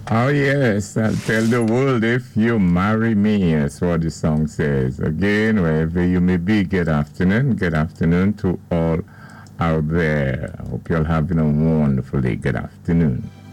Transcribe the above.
Oh, yes, I'll tell the world if you marry me. That's what the song says. Again, wherever you may be, good afternoon. Good afternoon to all out there. I hope you're having a wonderful day. Good afternoon.